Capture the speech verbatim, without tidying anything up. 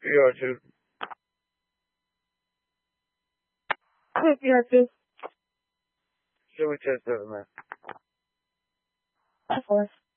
three or two. You have to. Show me test seven, man. Four.